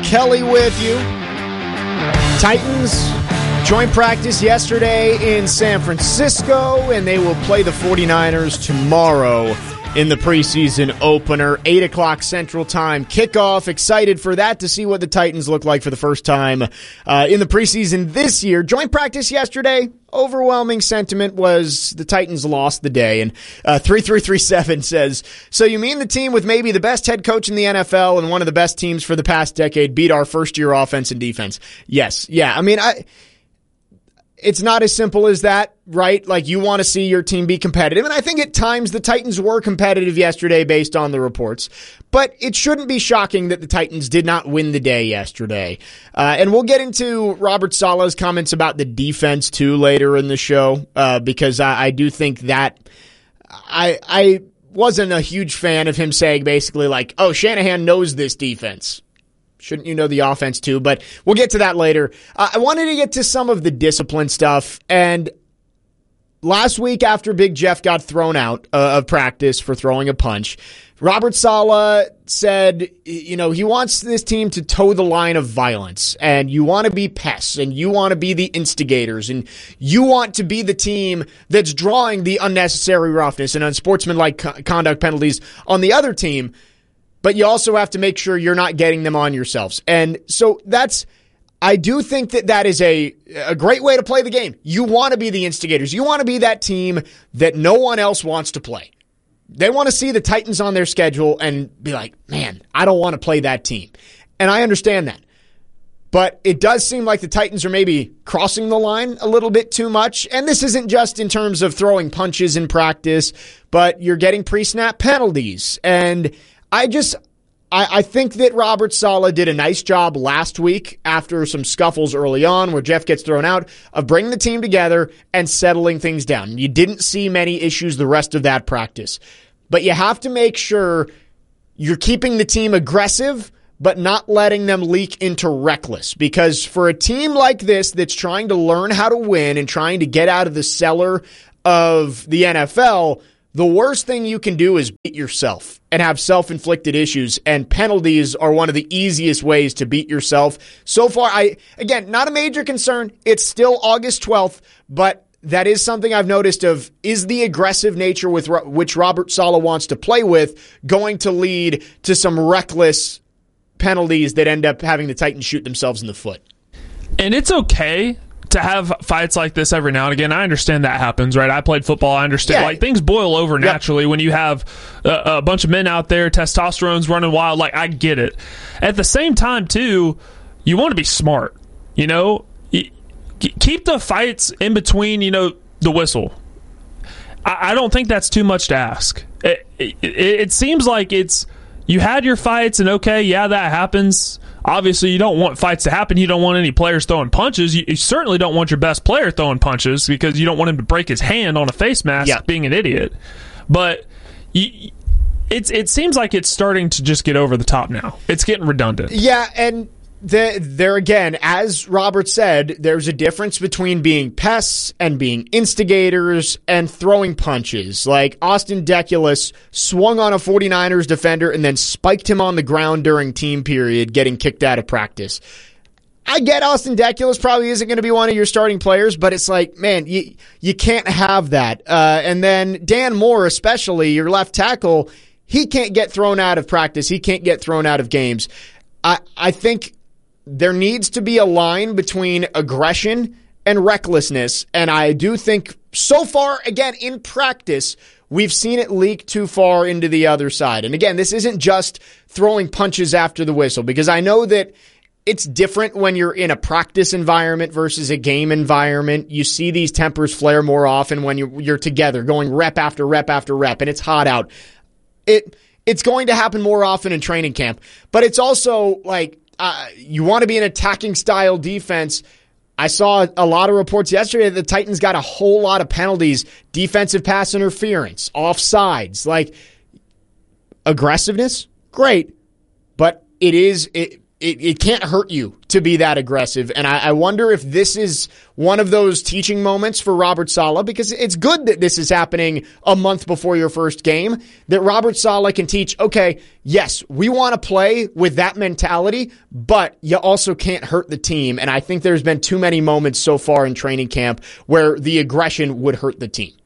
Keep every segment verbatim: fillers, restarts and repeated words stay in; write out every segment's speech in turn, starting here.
Kelly with you. Titans joint practice yesterday in San Francisco, and they will play the 49ers tomorrow in the preseason opener. eight o'clock Central Time kickoff. Excited for that, to see what the Titans look like for the first time uh, in the preseason this year. Joint practice yesterday. Overwhelming sentiment was the Titans lost the day. And uh, three three three seven says, so you mean the team with maybe the best head coach in the N F L and one of the best teams for the past decade beat our first-year offense and defense? Yes. Yeah. I mean, I... It's not as simple as that, right? Like, you want to see your team be competitive. And I think at times the Titans were competitive yesterday based on the reports. But it shouldn't be shocking that the Titans did not win the day yesterday. Uh, and we'll get into Robert Saleh's comments about the defense, too, later in the show. Uh, because I, I do think that I, I wasn't a huge fan of him saying basically like, oh, Shanahan knows this defense. Shouldn't you know the offense too? But we'll get to that later. Uh, I wanted to get to some of the discipline stuff. And last week, after Big Jeff got thrown out uh, of practice for throwing a punch, Robert Saleh said, you know, he wants this team to toe the line of violence. And you want to be pests, and you want to be the instigators, and you want to be the team that's drawing the unnecessary roughness and unsportsmanlike co- conduct penalties on the other team. But you also have to make sure you're not getting them on yourselves. And so that's, I do think that that is a, a great way to play the game. You want to be the instigators. You want to be that team that no one else wants to play. They want to see the Titans on their schedule and be like, man, I don't want to play that team. And I understand that. But it does seem like the Titans are maybe crossing the line a little bit too much. And this isn't just in terms of throwing punches in practice, but you're getting pre-snap penalties. And I just, I, I think that Robert Saleh did a nice job last week after some scuffles early on where Jeff gets thrown out of bringing the team together and settling things down. You didn't see many issues the rest of that practice. But you have to make sure you're keeping the team aggressive, but not letting them leak into reckless. Because for a team like this that's trying to learn how to win and trying to get out of the cellar of the N F L, the worst thing you can do is beat yourself and have self-inflicted issues, and penalties are one of the easiest ways to beat yourself. So far, I again, not a major concern. It's still August twelfth, but that is something I've noticed of, is the aggressive nature with which Robert Saleh wants to play with going to lead to some reckless penalties that end up having the Titans shoot themselves in the foot? And it's okay to have fights like this every now and again. I understand that happens, right? I played football. I understand. Yeah. Like, things boil over naturally yep. when you have a, a bunch of men out there, testosterone's running wild. Like, I get it. At the same time, too, you want to be smart. You know, keep the fights in between, you know, the whistle. I, I don't think that's too much to ask. It, it, it seems like it's, you had your fights, and okay, yeah, that happens. Obviously, you don't want fights to happen. You don't want any players throwing punches. You, you certainly don't want your best player throwing punches because you don't want him to break his hand on a face mask yeah. being an idiot. But you, it's it seems like it's starting to just get over the top now. It's getting redundant. Yeah, and the, there again, as Robert said, there's a difference between being pests and being instigators and throwing punches. Like, Austin Deculus swung on a 49ers defender and then spiked him on the ground during team period, getting kicked out of practice. I get Austin Deculus probably isn't going to be one of your starting players, but it's like, man, you, you can't have that. Uh, and then Dan Moore, especially, your left tackle, he can't get thrown out of practice. He can't get thrown out of games. I, I think there needs to be a line between aggression and recklessness, and I do think so far, again, in practice, we've seen it leak too far into the other side. And again, this isn't just throwing punches after the whistle, because I know that it's different when you're in a practice environment versus a game environment. You see these tempers flare more often when you're, you're together, going rep after rep after rep, and it's hot out. It It's going to happen more often in training camp, but it's also like, Uh, you want to be an attacking style defense. I saw a lot of reports yesterday that the Titans got a whole lot of penalties, defensive pass interference, offsides. Like, aggressiveness, great, but it is it, it, it can't hurt you to be that aggressive. And I, I wonder if this is one of those teaching moments for Robert Saleh, because it's good that this is happening a month before your first game, that Robert Saleh can teach, okay, yes, we want to play with that mentality, but you also can't hurt the team. And I think there's been too many moments so far in training camp where the aggression would hurt the team.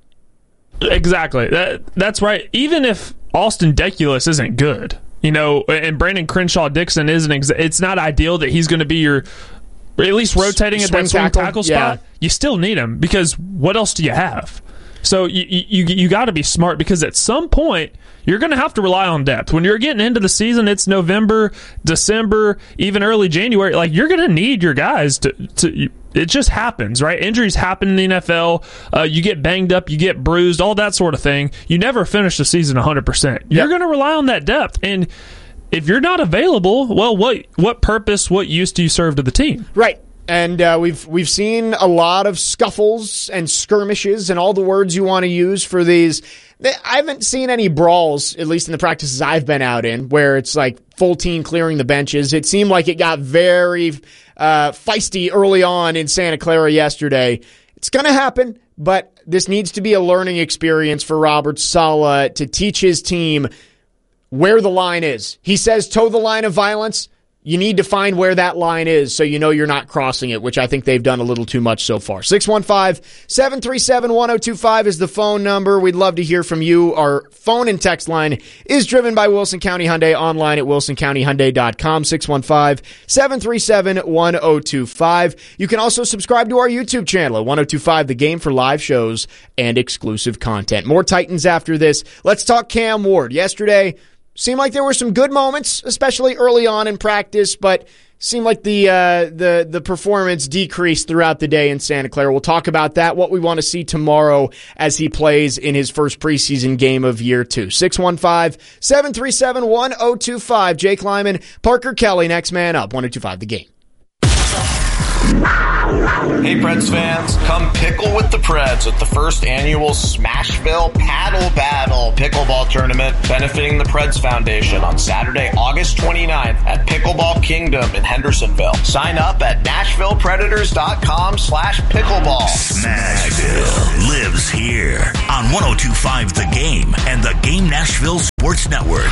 Exactly. That, that's right. Even if Austin Deculus isn't good, you know, and Brandon Crenshaw Dixon isn't, exa- it's not ideal that he's going to be your, or at least rotating S- at that swing tackle, tackle spot. Yeah. You still need him, because what else do you have? So you you you got to be smart, because at some point you're going to have to rely on depth. When you're getting into the season, it's November, December, even early January. Like, you're going to need your guys to to. It just happens, right? Injuries happen in the N F L. Uh, you get banged up, you get bruised, all that sort of thing. You never finish the season one hundred percent. You're yep. going to rely on that depth. And if you're not available, well, what what purpose, what use do you serve to the team? Right. And uh, we've we've seen a lot of scuffles and skirmishes and all the words you want to use for these. I haven't seen any brawls, at least in the practices I've been out in, where it's like full team clearing the benches. It seemed like it got very uh, feisty early on in Santa Clara yesterday. It's going to happen, but this needs to be a learning experience for Robert Saleh to teach his team where the line is. He says toe the line of violence. You need to find where that line is so you know you're not crossing it, which I think they've done a little too much so far. six one five, seven three seven, one oh two five is the phone number. We'd love to hear from you. Our phone and text line is driven by Wilson County Hyundai, online at wilson county hyundai dot com, six one five, seven three seven, one oh two five. You can also subscribe to our YouTube channel at one oh two five The Game for live shows and exclusive content. More Titans after this. Let's talk Cam Ward. Yesterday, seemed like there were some good moments, especially early on in practice, but seemed like the uh, the the performance decreased throughout the day in Santa Clara. We'll talk about that, what we want to see tomorrow as he plays in his first preseason game of year two. six one five, seven three seven, one oh two five. Jake Lyman, Parker Kelly, next man up. one oh two five The Game. Hey Preds fans, come pickle with the Preds at the first annual Smashville Paddle Battle Pickleball Tournament benefiting the Preds Foundation on Saturday, August twenty-ninth at Pickleball Kingdom in Hendersonville. Sign up at nashville predators dot com slash pickleball. Smashville lives here on one oh two five The Game and the Game Nashville Sports Network.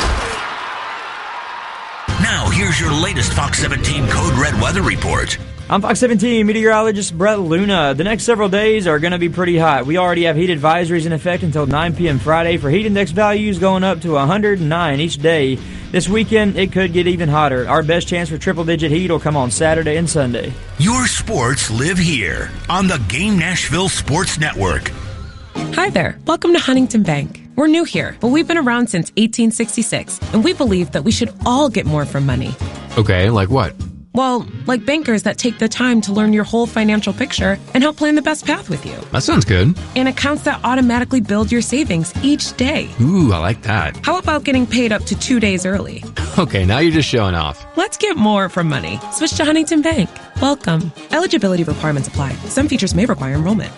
Now, here's your latest Fox seventeen Code Red weather report. I'm Fox seventeen meteorologist Brett Luna. The next several days are going to be pretty hot. We already have heat advisories in effect until nine p.m. Friday for heat index values going up to one hundred nine each day. This weekend, it could get even hotter. Our best chance for triple-digit heat will come on Saturday and Sunday. Your sports live here on the Game Nashville Sports Network. Hi there. Welcome to Huntington Bank. We're new here, but we've been around since eighteen sixty-six, and we believe that we should all get more from money. Okay, like what? Well, like bankers that take the time to learn your whole financial picture and help plan the best path with you. That sounds good. And accounts that automatically build your savings each day. Ooh, I like that. How about getting paid up to two days early? Okay, now you're just showing off. Let's get more from money. Switch to Huntington Bank. Welcome. Eligibility requirements apply. Some features may require enrollment.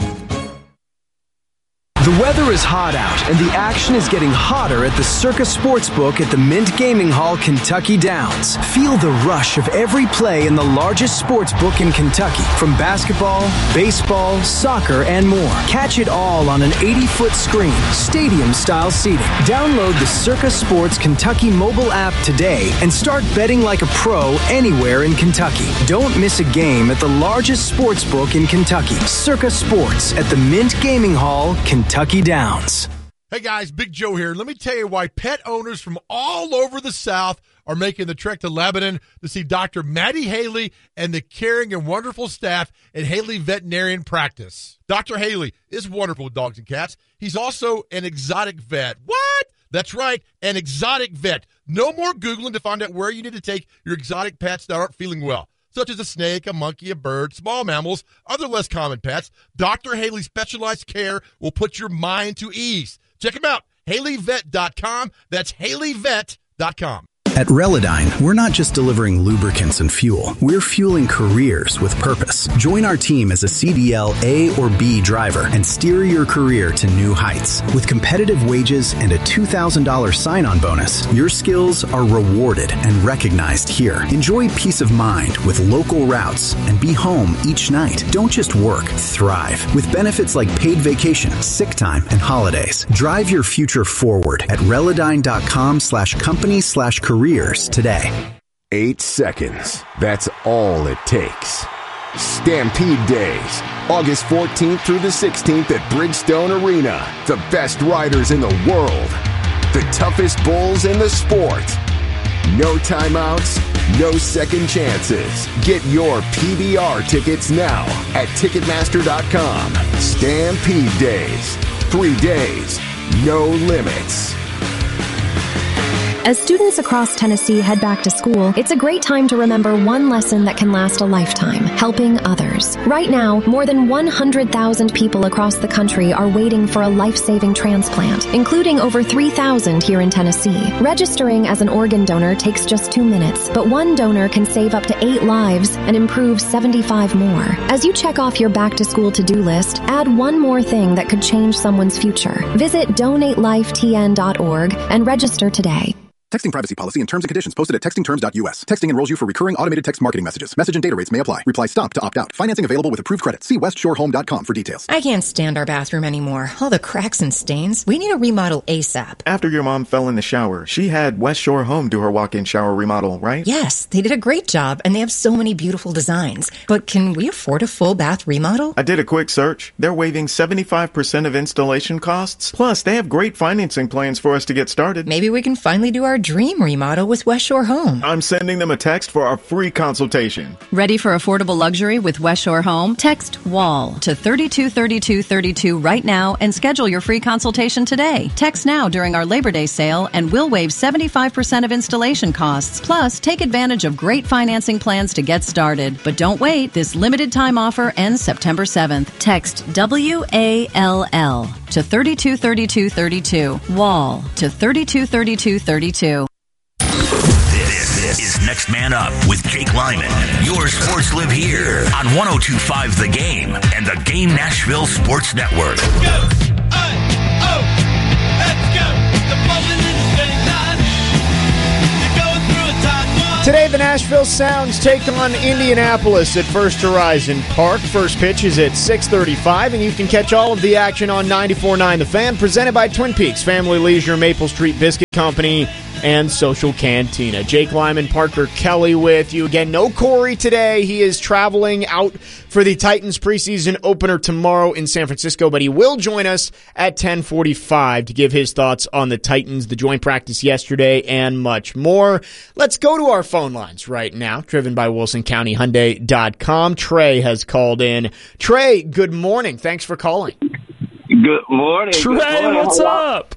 The weather is hot out, and the action is getting hotter at the Circa Sportsbook at the Mint Gaming Hall, Kentucky Downs. Feel the rush of every play in the largest sportsbook in Kentucky, from basketball, baseball, soccer, and more. Catch it all on an eighty-foot screen, stadium-style seating. Download the Circa Sports Kentucky mobile app today and start betting like a pro anywhere in Kentucky. Don't miss a game at the largest sportsbook in Kentucky, Circa Sports at the Mint Gaming Hall, Kentucky. Kentucky Downs. Hey guys, Big Joe here. Let me tell you why pet owners from all over the South are making the trek to Lebanon to see Doctor Maddie Haley and the caring and wonderful staff at Haley Veterinarian Practice. Doctor Haley is wonderful with dogs and cats. He's also an exotic vet. What? That's right, an exotic vet. No more Googling to find out where you need to take your exotic pets that aren't feeling well, such as a snake, a monkey, a bird, small mammals, other less common pets. Doctor Haley's specialized care will put your mind to ease. Check him out, haley vet dot com. That's haley vet dot com. At Relodyne, we're not just delivering lubricants and fuel. We're fueling careers with purpose. Join our team as a C D L A or B driver and steer your career to new heights. With competitive wages and a two thousand dollars sign-on bonus, your skills are rewarded and recognized here. Enjoy peace of mind with local routes and be home each night. Don't just work, thrive. With benefits like paid vacation, sick time, and holidays. Drive your future forward at Relodyne.com slash company slash careers today. Eight seconds. That's all it takes. Stampede Days, August fourteenth through the sixteenth at Bridgestone Arena. The best riders in the world. The toughest bulls in the sport. No timeouts, no second chances. Get your P B R tickets now at Ticketmaster dot com. Stampede Days. Three days, no limits. As students across Tennessee head back to school, it's a great time to remember one lesson that can last a lifetime: helping others. Right now, more than one hundred thousand people across the country are waiting for a life-saving transplant, including over three thousand here in Tennessee. Registering as an organ donor takes just two minutes, but one donor can save up to eight lives and improve seventy-five more. As you check off your back-to-school to-do list, add one more thing that could change someone's future. Visit donate life T N dot org and register today. Texting privacy policy and terms and conditions posted at texting terms dot U S. Texting enrolls you for recurring automated text marketing messages. Message and data rates may apply. Reply STOP to opt out. Financing available with approved credit. See west shore home dot com for details. I can't stand our bathroom anymore. All the cracks and stains. We need a remodel ASAP. After your mom fell in the shower, she had West Shore Home do her walk-in shower remodel, right? Yes, they did a great job, and they have so many beautiful designs. But can we afford a full bath remodel? I did a quick search. They're waiving seventy-five percent of installation costs. Plus, they have great financing plans for us to get started. Maybe we can finally do our dream remodel with West Shore Home. I'm sending them a text for our free consultation. Ready for affordable luxury with West Shore Home? Text WALL to thirty-two thirty-two thirty-two right now and schedule your free consultation today. Text now during our Labor Day sale and we'll waive seventy-five percent of installation costs. Plus, take advantage of great financing plans to get started. But don't wait. This limited time offer ends September seventh. Text W A L L to thirty-two thirty-two thirty-two. WALL to thirty-two thirty-two thirty-two. Is Next Man Up with Jake Lyman. Your sports live here on one oh two point five The Game and the Game Nashville Sports Network. Let's go! Uh, oh, let's go! The bowling in the straight line. You're going through a tight one. Today, the Nashville Sounds take on Indianapolis at First Horizon Park. First pitch is at six thirty-five, and you can catch all of the action on ninety-four point nine The Fan, presented by Twin Peaks Family Leisure, Maple Street Biscuit Company, and Social Cantina. Jake Lyman, Parker Kelly with you. Again, no Corey today. He is traveling out for the Titans preseason opener tomorrow in San Francisco, but he will join us at ten forty-five to give his thoughts on the Titans, the joint practice yesterday, and much more. Let's go to our phone lines right now, driven by Wilson County Hyundai dot com. Trey has called in. Trey, good morning. Thanks for calling. Good morning. Trey, good morning. what's up?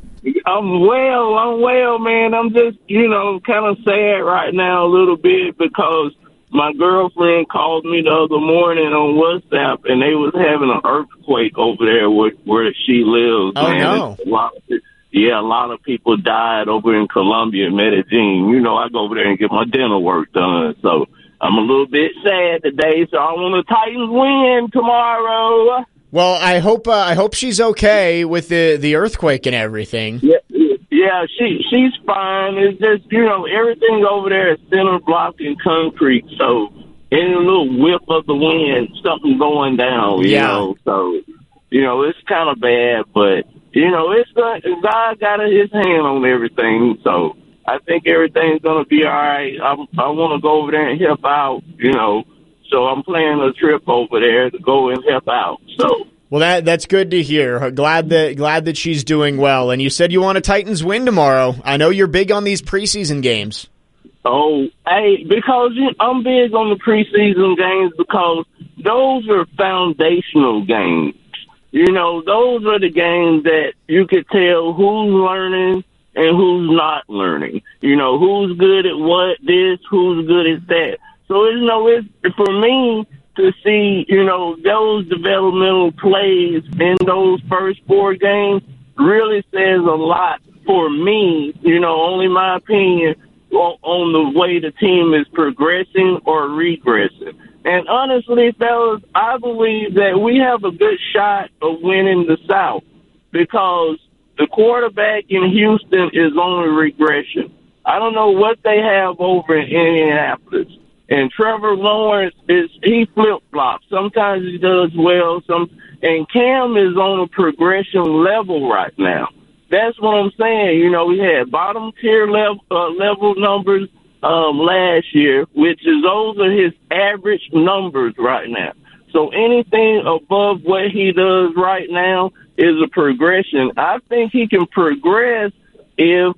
I'm well, I'm well, man. I'm just, you know, kind of sad right now a little bit because my girlfriend called me the other morning on WhatsApp and they was having an earthquake over there where, where she lives, oh, man. No. A lot of, yeah, a lot of people died over in Colombia, Medellin. You know, I go over there and get my dental work done, so I'm a little bit sad today, so I want the Titans win tomorrow. Well, I hope uh, I hope she's okay with the, the earthquake and everything. Yeah, yeah, she she's fine. It's just, you know, everything over there is center block and concrete, so any little whiff of the wind, something going down, you yeah. know. So, you know, it's kind of bad, but, you know, it's God, God got his hand on everything, so I think everything's going to be all right. I, I want to go over there and help out, you know. So I'm planning a trip over there to go and help out. So well, that that's good to hear. Glad that glad that she's doing well. And you said you want a Titans win tomorrow. I know you're big on these preseason games. Oh, hey, because I'm big on the preseason games because those are foundational games. You know, those are the games that you could tell who's learning and who's not learning. You know, who's good at what, this, who's good at that. So, you know, it's, for me to see, you know, those developmental plays in those first four games really says a lot for me, you know, only my opinion, on, on the way the team is progressing or regressing. And honestly, fellas, I believe that we have a good shot of winning the South because the quarterback in Houston is on a regression. I don't know what they have over in Indianapolis. And Trevor Lawrence, is he flip-flops. Sometimes he does well. Some, and Cam is on a progression level right now. That's what I'm saying. You know, we had bottom-tier level, uh, level numbers um, last year, which is those are his average numbers right now. So anything above what he does right now is a progression. I think he can progress if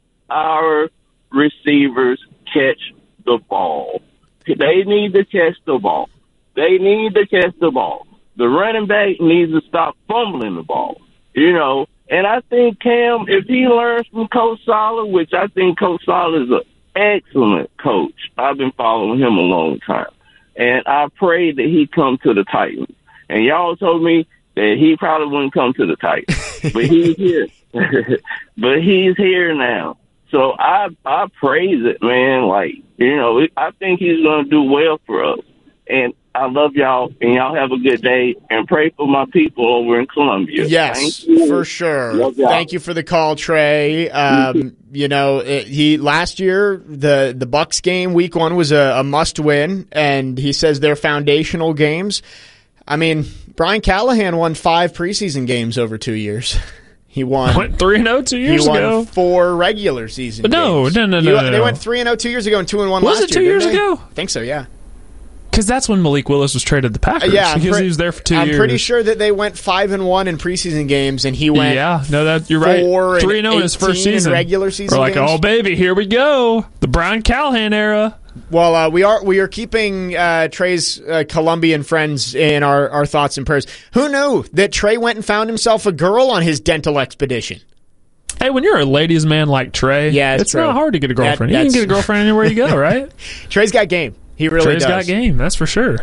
our receivers catch the ball. They need to catch the ball. They need to catch the ball. The running back needs to stop fumbling the ball, you know. And I think Cam, if he learns from Coach Saleh, which I think Coach Saleh is an excellent coach. I've been following him a long time. And I pray that he come to the Titans. And y'all told me that he probably wouldn't come to the Titans. But he's here. But he's here now. So I I praise it, man. Like, you know, I think he's going to do well for us. And I love y'all, and y'all have a good day, and pray for my people over in Columbia. Yes, for sure. Thank you for the call, Trey. Um, you know, it, he last year, the, the Bucs game, week one, was a, a must-win, and he says they're foundational games. I mean, Brian Callahan won five preseason games over two years. He won went three and zero two years he won ago. Four regular season. But no, games. no, no, he, no, no. They went three and zero two years ago and two and one was last it two year. years didn't they? ago? I think so. Yeah. Because that's when Malik Willis was traded to the Packers. Uh, yeah, because pre- he was there for two I'm years. I'm pretty sure that they went five and one in preseason games, and he went. Yeah, no, that you're right. Four three and zero in his first season. Regular season. We're like, games. oh baby, here we go, the Brian Callahan era. Well, uh, we are we are keeping uh, Trey's uh, Colombian friends in our, our thoughts and prayers. Who knew that Trey went and found himself a girl on his dental expedition? Hey, when you're a ladies' man like Trey, yeah, it's true. not hard to get a girlfriend. That, you can get a girlfriend anywhere you go, right? Trey's got game. He really Trey's does. got game, that's for sure.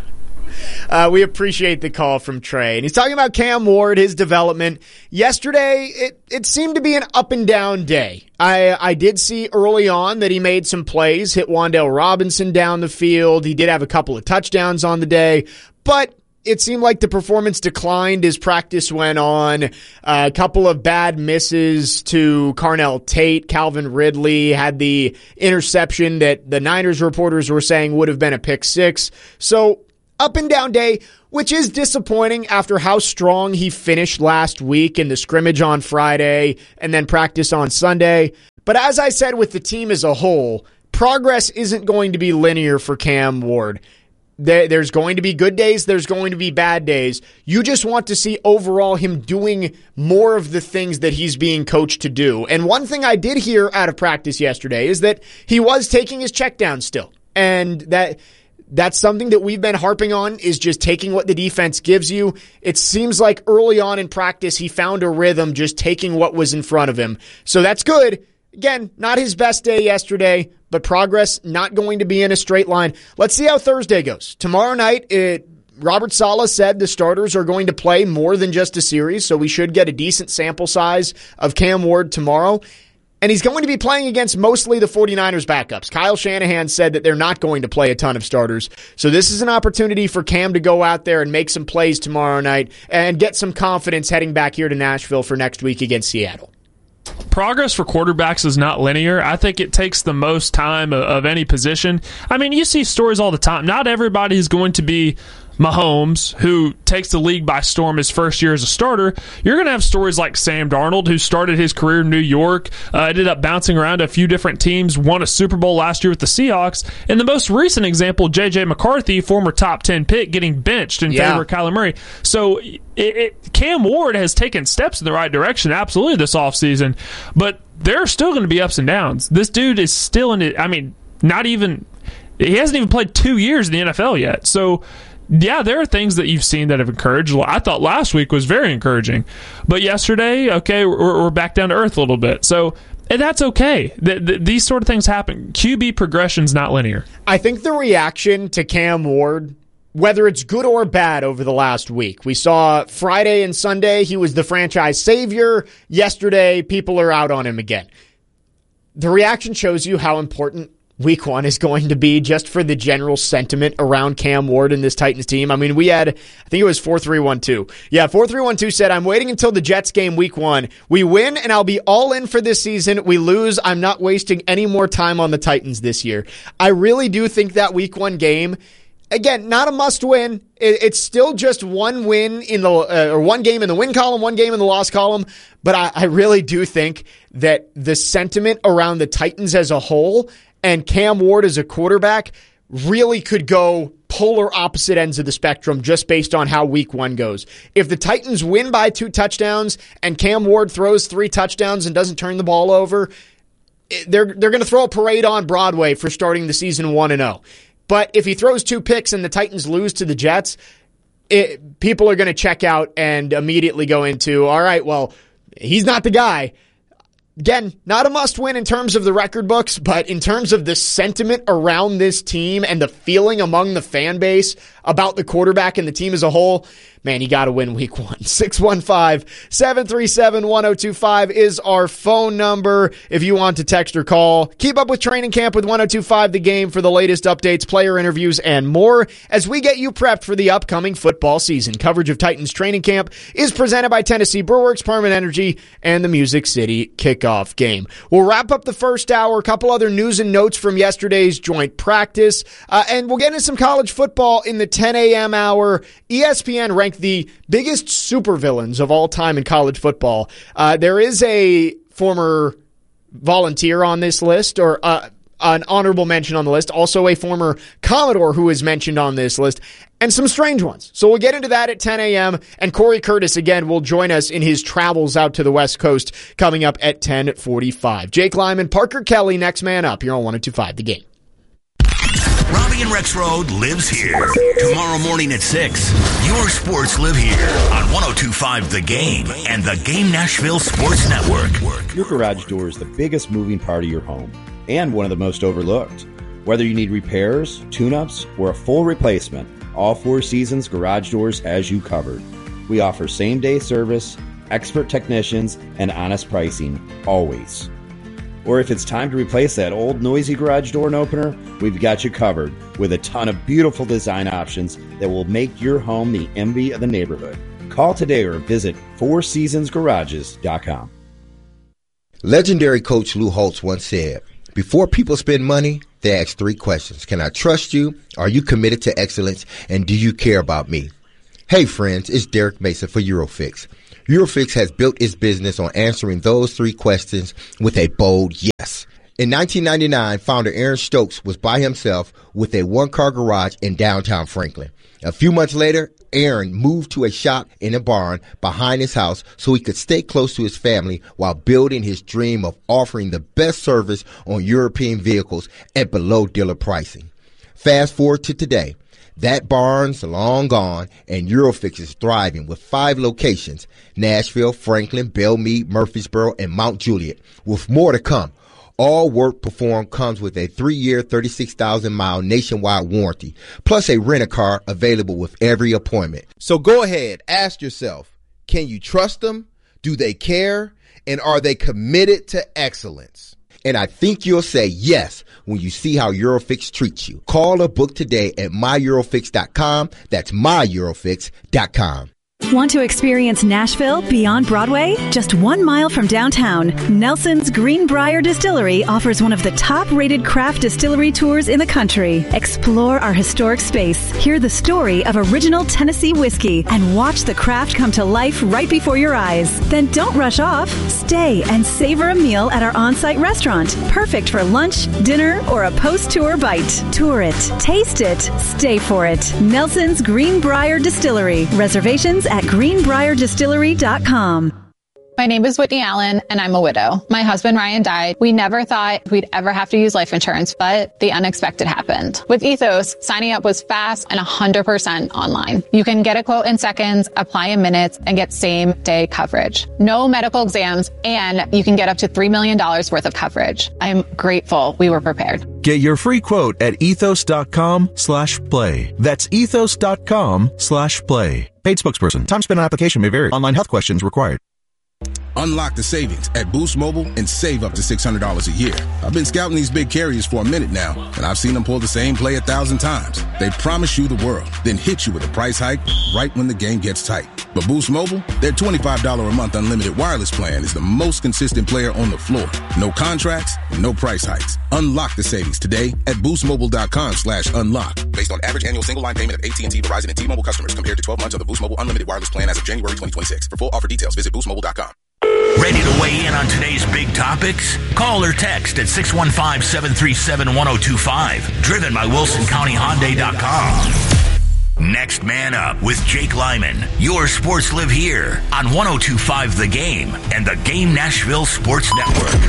Uh, we appreciate the call from Trey. And he's talking about Cam Ward, his development. Yesterday, it, it seemed to be an up and down day. I, I did see early on that he made some plays, hit Wan'Dale Robinson down the field. He did have a couple of touchdowns on the day, but it seemed like the performance declined as practice went on. Uh, a couple of bad misses to Carnell Tate. Calvin Ridley had the interception that the Niners reporters were saying would have been a pick six. So, up and down day, which is disappointing after how strong he finished last week in the scrimmage on Friday and then practice on Sunday. But as I said with the team as a whole, progress isn't going to be linear for Cam Ward. There's going to be good days, there's going to be bad days. You just want to see overall him doing more of the things that he's being coached to do. And one thing I did hear out of practice yesterday is that he was taking his check down still. And that... That's something that we've been harping on, is just taking what the defense gives you. It seems like early on in practice, he found a rhythm just taking what was in front of him. So that's good. Again, not his best day yesterday, but progress not going to be in a straight line. Let's see how Thursday goes. Tomorrow night, it, Robert Saleh said the starters are going to play more than just a series, so we should get a decent sample size of Cam Ward tomorrow. And he's going to be playing against mostly the 49ers backups. Kyle Shanahan said that they're not going to play a ton of starters. So this is an opportunity for Cam to go out there and make some plays tomorrow night and get some confidence heading back here to Nashville for next week against Seattle. Progress for quarterbacks is not linear. I think it takes the most time of, of any position. I mean, you see stories all the time. Not everybody is going to be Mahomes, who takes the league by storm his first year as a starter. You're going to have stories like Sam Darnold, who started his career in New York, uh, ended up bouncing around to a few different teams, won a Super Bowl last year with the Seahawks. And the most recent example, J J McCarthy, former top ten pick, getting benched in yeah. favor of Kyler Murray. So it, it, Cam Ward has taken steps in the right direction, absolutely, this offseason. But there are still going to be ups and downs. This dude is still in it. I mean, not even, he hasn't even played two years in the N F L yet. So, yeah, there are things that you've seen that have encouraged. I thought last week was very encouraging. But yesterday, okay, we're, we're back down to earth a little bit. So, and that's okay. The, the, these sort of things happen. Q B progression's not linear. I think the reaction to Cam Ward, whether it's good or bad over the last week, we saw Friday and Sunday, he was the franchise savior. Yesterday, people are out on him again. the reaction shows you how important week one is going to be just for the general sentiment around Cam Ward and this Titans team. I mean, we had, I think it was four three one two. Yeah, four three one two said, I'm waiting until the Jets game week one. We win, and I'll be all in for this season. We lose, I'm not wasting any more time on the Titans this year. I really do think that week one game, again, not a must win. It's still just one win in the, uh, or one game in the win column, one game in the loss column. But I, I really do think that the sentiment around the Titans as a whole and Cam Ward as a quarterback really could go polar opposite ends of the spectrum just based on how week one goes. If the Titans win by two touchdowns and Cam Ward throws three touchdowns and doesn't turn the ball over, they're they're going to throw a parade on Broadway for starting the season one and oh. But if he throws two picks and the Titans lose to the Jets, it, people are going to check out and immediately go into, all right, well, he's not the guy. Again, not a must-win in terms of the record books, but in terms of the sentiment around this team and the feeling among the fan base about the quarterback and the team as a whole, man, you got to win week one. six one five, seven three seven, one oh two five is our phone number if you want to text or call. Keep up with training camp with one oh two five The Game for the latest updates, player interviews, and more as we get you prepped for the upcoming football season. Coverage of Titans training camp is presented by Tennessee Brewworks, Permanent Energy, and the Music City Kickoff Game. We'll wrap up the first hour, a couple other news and notes from yesterday's joint practice, uh, and we'll get into some college football in the ten a.m. hour. E S P N ranked the biggest supervillains of all time in college football. Uh, there is a former volunteer on this list, or uh, an honorable mention on the list, also a former Commodore who is mentioned on this list, and some strange ones. So we'll get into that at ten a.m., and Corey Curtis, again, will join us in his travels out to the West Coast coming up at ten forty-five. Jake Lyman, Parker Kelly, next man up here on one oh two five The Game. Robbie and Rexroad lives here. Tomorrow morning at six, your sports live here on one oh two five The Game and the Game Nashville Sports Network. Your garage door is the biggest moving part of your home and one of the most overlooked. Whether you need repairs, tune-ups, or a full replacement, all Four Seasons Garage Doors has you covered. We offer same-day service, expert technicians, and honest pricing, always. Or if it's time to replace that old noisy garage door and opener, we've got you covered with a ton of beautiful design options that will make your home the envy of the neighborhood. Call today or visit four seasons garages dot com. Legendary coach Lou Holtz once said, before people spend money, they ask three questions. Can I trust you? Are you committed to excellence? And do you care about me? Hey friends, it's Derek Mason for Eurofix. Eurofix has built its business on answering those three questions with a bold yes. In nineteen ninety-nine, founder Aaron Stokes was by himself with a one-car garage in downtown Franklin. A few months later, Aaron moved to a shop in a barn behind his house so he could stay close to his family while building his dream of offering the best service on European vehicles at below dealer pricing. Fast forward to today. That barn's long gone, and Eurofix is thriving with five locations, Nashville, Franklin, Belmead, Murfreesboro, and Mount Juliet, with more to come. All work performed comes with a three-year, thirty-six thousand mile nationwide warranty, plus a rent-a-car available with every appointment. So go ahead, ask yourself, can you trust them? Do they care? And are they committed to excellence? And I think you'll say yes when you see how Eurofix treats you. Call or book today at my eurofix dot com. That's my eurofix dot com. Want to experience Nashville beyond Broadway? Just one mile from downtown, Nelson's Greenbrier Distillery offers one of the top-rated craft distillery tours in the country. Explore our historic space, hear the story of original Tennessee whiskey, and watch the craft come to life right before your eyes. Then don't rush off. Stay and savor a meal at our on-site restaurant, perfect for lunch, dinner, or a post-tour bite. Tour it, taste it, stay for it. Nelson's Greenbrier Distillery. Reservations at greenbrier distillery dot com. My name is Whitney Allen, and I'm a widow. My husband, Ryan, died. We never thought we'd ever have to use life insurance, but the unexpected happened. With Ethos, signing up was fast and one hundred percent online. You can get a quote in seconds, apply in minutes, and get same-day coverage. No medical exams, and you can get up to three million dollars worth of coverage. I'm grateful we were prepared. Get your free quote at ethos dot com slash play. That's ethos dot com slash play. Paid spokesperson. Time spent on application may vary. Online health questions required. Unlock the savings at Boost Mobile and save up to six hundred dollars a year. I've been scouting these big carriers for a minute now, and I've seen them pull the same play a thousand times. They promise you the world, then hit you with a price hike right when the game gets tight. But Boost Mobile, their twenty-five dollars a month unlimited wireless plan is the most consistent player on the floor. No contracts, no price hikes. Unlock the savings today at boostmobile.com slash unlock. Based on average annual single line payment of A T and T, Verizon, and T-Mobile customers compared to twelve months of the Boost Mobile unlimited wireless plan as of January twenty twenty-six. For full offer details, visit boost mobile dot com. Ready to weigh in on today's big topics? Call or text at six one five, seven three seven, one oh two five. Driven by Wilson County Hyundai dot com. Next Man Up with Jake Lyman. Your sports live here on one oh two point five The Game and the Game Nashville Sports Network.